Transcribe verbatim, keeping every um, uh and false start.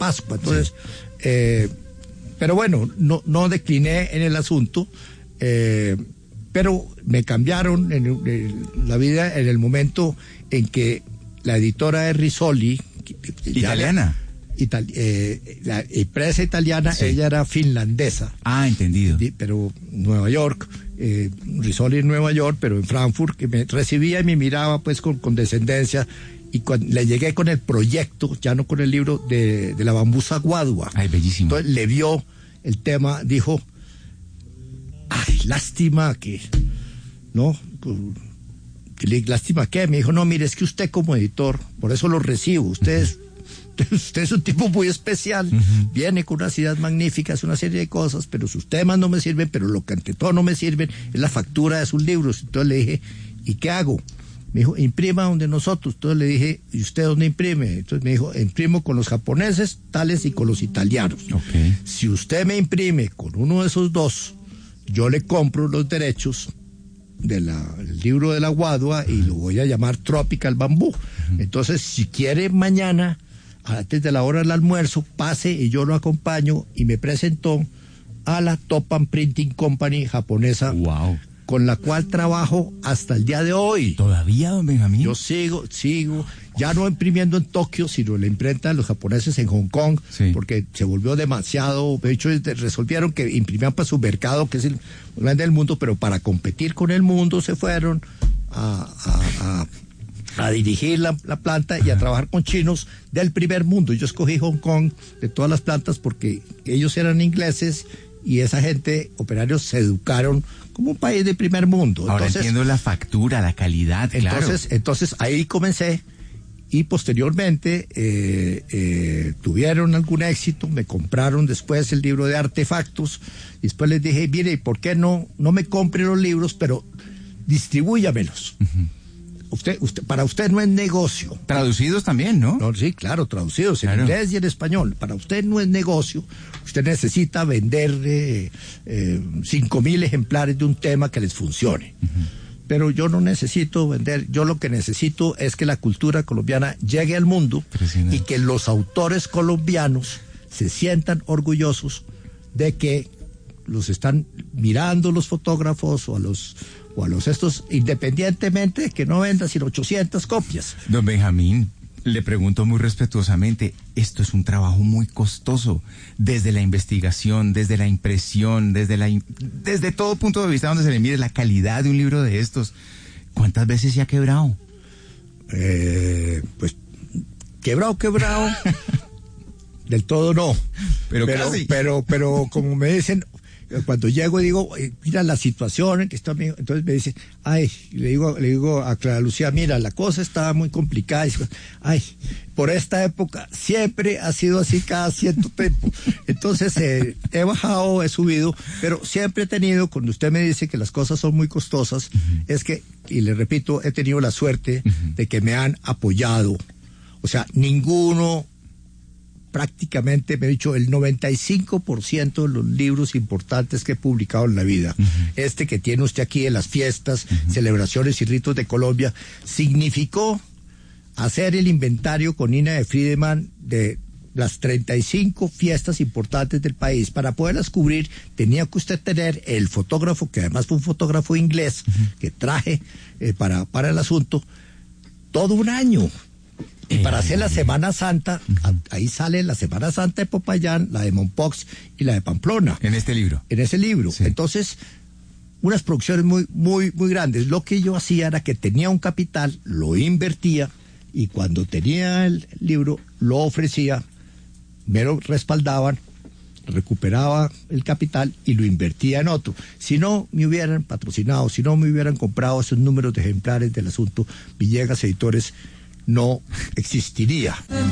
Pascua. Entonces, sí. eh, pero bueno, no, no decliné en el asunto, eh, pero me cambiaron en, en la vida en el momento en que la editora de Rizzoli, italiana, Itali- eh, la empresa italiana, sí. Ella era finlandesa. Ah, entendido. Pero Nueva York, eh, Rizzoli en Nueva York, pero en Frankfurt, que me recibía y me miraba pues con condescendencia. Y cuando le llegué con el proyecto, ya no con el libro, de, de la bambusa guadua. Ay, bellísimo. Entonces le vio el tema, dijo, ay, lástima que, ¿no? Lástima que, me dijo, no, mire, es que usted como editor, por eso lo recibo, usted es, usted es un tipo muy especial, uh-huh. Viene con unas ideas magníficas, una serie de cosas, pero sus temas no me sirven, pero lo que ante todo no me sirven es la factura de sus libros. Entonces le dije, ¿y qué hago? Me dijo, imprima donde nosotros. Entonces le dije, ¿y usted dónde imprime? Entonces me dijo, imprimo con los japoneses, tales y con los italianos. Okay. Si usted me imprime con uno de esos dos, yo le compro los derechos del libro de la guadua y lo voy a llamar Tropical Bamboo. Uh-huh. Entonces, si quiere mañana, antes de la hora del almuerzo, pase y yo lo acompaño, y me presentó a la Topan Printing Company japonesa. Wow. Con la cual trabajo hasta el día de hoy. ¿Todavía, don Benjamín? Yo sigo, sigo, ya no imprimiendo en Tokio, sino la imprenta de los japoneses en Hong Kong, sí. Porque se volvió demasiado, de hecho resolvieron que imprimían para su mercado, que es el más grande del mundo, pero para competir con el mundo se fueron a, a, a, a dirigir la, la planta y a trabajar con chinos del primer mundo. Yo escogí Hong Kong de todas las plantas porque ellos eran ingleses y esa gente, operarios, se educaron como un país de primer mundo. Ahora entonces, entiendo la factura, la calidad, claro. Entonces, entonces ahí comencé y posteriormente eh, eh, tuvieron algún éxito, me compraron después el libro de Artefactos, y después les dije, mire, ¿por qué no, no me compre los libros, pero distribúyamelos? Uh-huh. Usted, usted, para usted no es negocio. Traducidos también, ¿no? No, sí, claro, traducidos claro. En inglés y en español. Para usted no es negocio. Usted necesita vender eh, eh, cinco mil ejemplares de un tema que les funcione. Uh-huh. Pero yo no necesito vender. Yo lo que necesito es que la cultura colombiana llegue al mundo y que los autores colombianos se sientan orgullosos de que los están mirando los fotógrafos o a los o a los estos, independientemente de que no vendan sino ochocientas copias. Don Benjamín, le pregunto muy respetuosamente, esto es un trabajo muy costoso, desde la investigación, desde la impresión, desde la desde todo punto de vista donde se le mire la calidad de un libro de estos. ¿Cuántas veces se ha quebrado? Eh, pues, quebrado, quebrado, del todo no. Pero, pero casi. Pero, pero, como me dicen, cuando llego y digo, mira la situación en que está mi hijo, entonces me dice, ay, le digo, le digo a Clara Lucía, mira, la cosa está muy complicada, y digo, ay, por esta época siempre ha sido así cada cierto tiempo. Entonces eh, he bajado, he subido, pero siempre he tenido, cuando usted me dice que las cosas son muy costosas, uh-huh. Es que, y le repito, he tenido la suerte uh-huh. de que me han apoyado. O sea, ninguno, prácticamente, me he dicho, el noventa y cinco por ciento de los libros importantes que he publicado en la vida, uh-huh. Este que tiene usted aquí de las fiestas, uh-huh. Celebraciones y ritos de Colombia, significó hacer el inventario con Nina de Friedemann de las treinta y cinco fiestas importantes del país. Para poderlas cubrir, tenía que usted tener el fotógrafo, que además fue un fotógrafo inglés, uh-huh. que traje eh, para, para el asunto, todo un año. Y para hacer la Semana Santa, uh-huh. ahí sale la Semana Santa de Popayán, la de Mompox y la de Pamplona. En este libro. En ese libro. Sí. Entonces, unas producciones muy, muy, muy grandes. Lo que yo hacía era que tenía un capital, lo invertía, y cuando tenía el libro, lo ofrecía, me lo respaldaban, recuperaba el capital y lo invertía en otro. Si no me hubieran patrocinado, si no me hubieran comprado esos números de ejemplares del asunto, Villegas Editores no existiría.